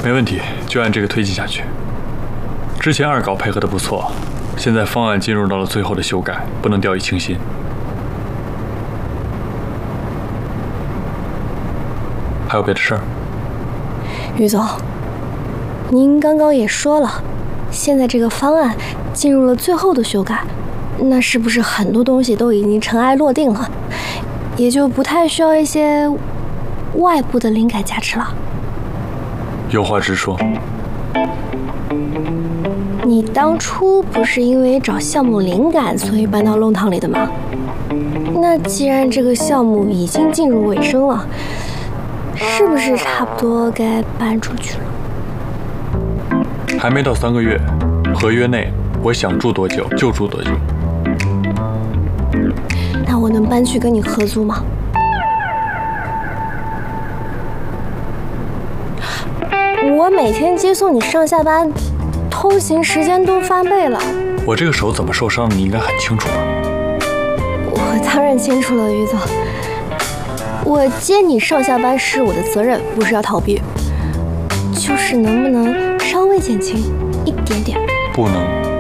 没问题，就按这个推进下去。之前二稿配合的不错，现在方案进入到了最后的修改，不能掉以轻心。还有别的事儿？ 于总，您刚刚也说了，现在这个方案进入了最后的修改，那是不是很多东西都已经尘埃落定了，也就不太需要一些外部的灵感加持了？ 有话直说。 你当初不是因为找项目灵感所以搬到弄堂里的吗？那既然这个项目已经进入尾声了，是不是差不多该搬出去了？ 还没到3个月，合约内我想住多久就住多久。 那我能搬去跟你合租吗？我每天接送你上下班，通行时间都翻倍了。 我这个手怎么受伤的，你应该很清楚吧？ 我当然清楚了，于总。我接你上下班是我的责任，不是要逃避。就是能不能稍微减轻一点点？ 不能。